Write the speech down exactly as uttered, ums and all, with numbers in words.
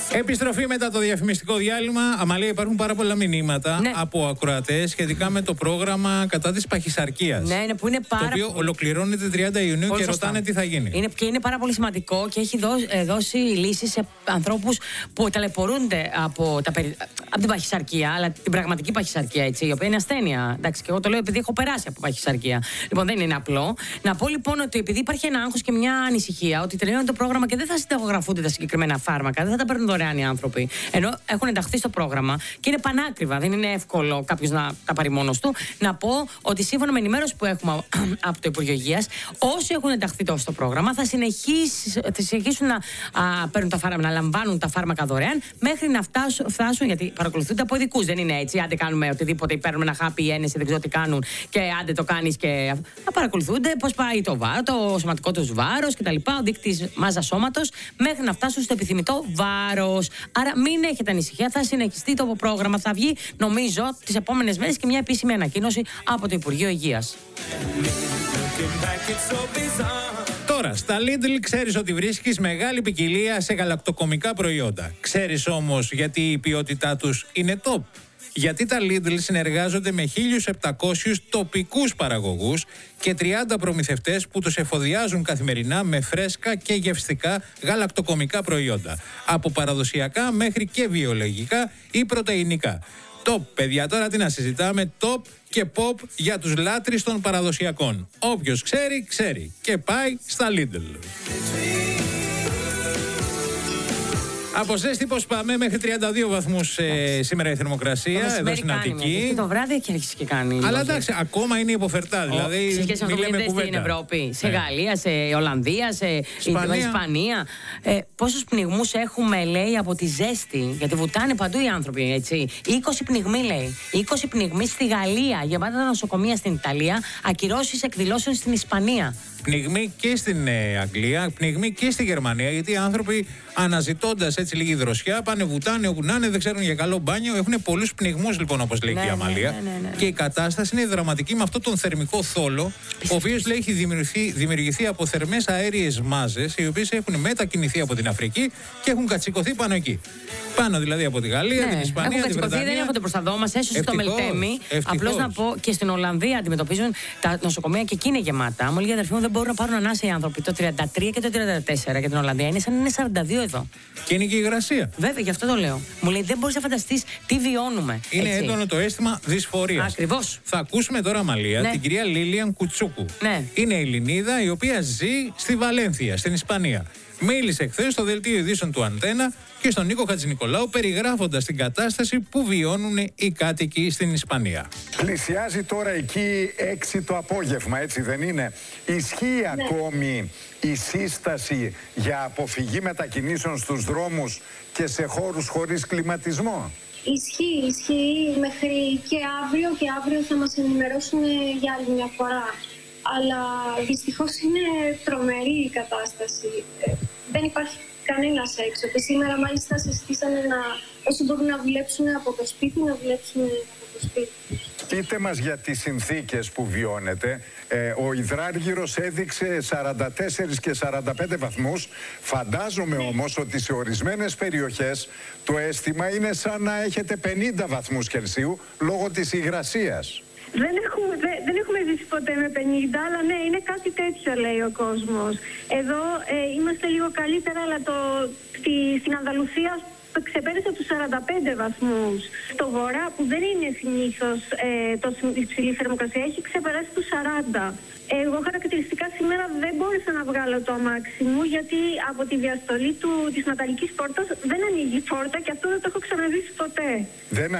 Επιστροφή μετά το διαφημιστικό διάλειμμα. Αμαλία, υπάρχουν πάρα πολλά μηνύματα ναι. από ακροατές σχετικά με το πρόγραμμα κατά της παχυσαρκίας. Ναι, είναι, που είναι πάρα το οποίο πολύ... ολοκληρώνεται τριάντα Ιουνίου πολύ και σωστά. Ρωτάνε τι θα γίνει. Είναι, και είναι πάρα πολύ σημαντικό και έχει δώσει, ε, δώσει λύσεις σε ανθρώπους που ταλαιπωρούνται από, τα, από την παχυσαρκία, αλλά την πραγματική παχυσαρκία, έτσι, η οποία είναι ασθένεια. Εντάξει, και εγώ το λέω επειδή έχω περάσει από παχυσαρκία. Λοιπόν, δεν είναι απλό. Να πω λοιπόν ότι επειδή υπάρχει ένα άγχος και μια ανησυχία ότι τελειώνει το πρόγραμμα και δεν θα συνταγογραφούνται τα συγκεκριμένα φάρμακα, δεν θα τα παίρνουν δωρεάν οι άνθρωποι. Ενώ έχουν ενταχθεί στο πρόγραμμα και είναι πανάκριβα, δεν είναι εύκολο κάποιος να τα πάρει μόνος του. Να πω ότι σύμφωνα με ενημέρωση που έχουμε από το Υπουργείο Υγείας, όσοι έχουν ενταχθεί τόσο στο πρόγραμμα θα, θα συνεχίσουν να, α, παίρνουν τα φάρμακα, να λαμβάνουν τα φάρμακα δωρεάν μέχρι να φτάσουν, φτάσουν γιατί παρακολουθούνται από ειδικούς. Δεν είναι έτσι. Άντε κάνουμε οτιδήποτε, παίρνουμε ένα χάπι ή ένεση, δεν ξέρω τι κάνουν και άντε το κάνεις και. Θα παρακολουθούνται πώς πάει το βάρος, το σωματικό τους βάρος κτλ. Ο δείκτης μάζας σώματος μέχρι να φτάσουν στο επιθυμητό βάρος. Άρα μην έχετε ανησυχία, θα συνεχιστεί το πρόγραμμα. Θα βγει, νομίζω, τις επόμενες μέρες και μια επίσημη ανακοίνωση από το Υπουργείο Υγείας. Τώρα, στα Lidl ξέρεις ότι βρίσκεις μεγάλη ποικιλία σε γαλακτοκομικά προϊόντα. Ξέρεις όμως γιατί η ποιότητά τους είναι top. Γιατί τα Lidl συνεργάζονται με χίλιους επτακόσιους τοπικούς παραγωγούς και τριάντα προμηθευτές που τους εφοδιάζουν καθημερινά με φρέσκα και γευστικά γαλακτοκομικά προϊόντα. Από παραδοσιακά μέχρι και βιολογικά ή πρωτεϊνικά. Top, παιδιά, τώρα τι να συζητάμε, top και pop για τους λάτρεις των παραδοσιακών. Όποιος ξέρει, ξέρει και πάει στα Lidl. Από ζέστη πώς πάμε, μέχρι τριάντα δύο βαθμούς ε, σήμερα η θερμοκρασία το εδώ στην Αττική. Και το βράδυ και αρχίσει και κάνει. Αλλά εντάξει, ακόμα είναι υποφερτά. Δηλαδή, σε σχέση με το που στην Ευρώπη, σε ναι. Γαλλία, σε Ολλανδία, σε Ισπανία. Ισπανία. Ε, πόσους πνιγμούς έχουμε, λέει, από τη ζέστη, γιατί βουτάνε παντού οι άνθρωποι, έτσι. είκοσι πνιγμοί, λέει. είκοσι πνιγμοί στη Γαλλία, γεμάτα τα νοσοκομεία στην Ιταλία, ακυρώσεις εκδηλώσεων στην Ισπανία. Πνιγμοί και στην ε, Αγγλία, πνιγμοί και στη Γερμανία, γιατί οι άνθρωποι αναζητώντας έτσι λίγη δροσιά πάνε βουτάνε όπου να είναι, δεν ξέρουν για καλό μπάνιο. Έχουν πολλούς πνιγμούς λοιπόν, όπως λέει ναι, και η Αμαλία. Ναι, ναι, ναι, ναι. Και η κατάσταση είναι δραματική με αυτό τον θερμικό θόλο, ο οποίος λέει έχει δημιουργηθεί, δημιουργηθεί από θερμές αέριες μάζες, οι οποίες έχουν μετακινηθεί από την Αφρική και έχουν κατσικωθεί πάνω εκεί. Πάνω δηλαδή από τη Γαλλία, ναι, την Ισπανία, την Βρετανία. Δεν έρχονται προς τα δώμα μας, έσως στο Μελτέμι. Απλώς να πω και στην Ολλανδία αντιμετωπίζουν τα νοσοκομεία και εκεί είναι γεμάτα. Μου λέει η αδερφή μου δεν μπορούν να πάρουν ανάσα οι άνθρωποι. Το τριάντα τρία και το τριάντα τέσσερα για την Ολλανδία είναι σαν να είναι σαράντα δύο εδώ. Και είναι και η υγρασία. Βέβαια, γι' αυτό το λέω. Μου λέει δεν μπορείς να φανταστείς τι βιώνουμε. Είναι έτσι. Έντονο το αίσθημα δυσφορίας. Ακριβώς. Θα ακούσουμε τώρα, Αμαλία, ναι. την κυρία Λίλιαν Κουτσούκου. Ναι. Είναι Ελληνίδα η οποία ζει στη Βαλένθια, στην Ισπανία. Μίλησε χθες στο δελτίο ειδήσεων του Αντένα και στον Νίκο Χατζηνικολάου περιγράφοντας την κατάσταση που βιώνουν οι κάτοικοι στην Ισπανία. Πλησιάζει τώρα εκεί έξι το απόγευμα, έτσι δεν είναι? Ισχύει ναι. ακόμη η σύσταση για αποφυγή μετακινήσεων στους δρόμους και σε χώρους χωρίς κλιματισμό? Ισχύει, ισχύει μέχρι και αύριο και αύριο θα μας ενημερώσουν για άλλη μια φορά. Αλλά δυστυχώς είναι τρομερή η κατάσταση. Ε, δεν υπάρχει κανένας έξω. Και σήμερα μάλιστα συστήσανε να, όσοι μπορούν να δουλέψουν από το σπίτι, να δουλέψουν από το σπίτι. Πείτε μας για τις συνθήκες που βιώνετε. Ε, ο υδράργυρος έδειξε σαράντα τέσσερα και σαράντα πέντε βαθμούς. Φαντάζομαι ναι. όμως ότι σε ορισμένες περιοχές το αίσθημα είναι σαν να έχετε πενήντα βαθμούς Κελσίου λόγω της υγρασίας. Δεν έχουμε, δεν, δεν έχουμε ζήσει ποτέ με πενήντα, αλλά ναι, είναι κάτι τέτοιο λέει ο κόσμος. Εδώ ε, είμαστε λίγο καλύτερα, αλλά το, στη, στην Ανδαλουσία ξεπέρασε τους σαράντα πέντε βαθμούς. Στο βορρά, που δεν είναι συνήθως ε, τόσο υψηλή θερμοκρασία, έχει ξεπεράσει τους σαράντα. Εγώ χαρακτηριστικά σήμερα δεν μπόρεσα να βγάλω το αμάξι μου, γιατί από τη διαστολή του, της μεταλλικής πόρτας δεν ανοίγει η πόρτα και αυτό δεν το έχω ξαναζήσει ποτέ. Δεν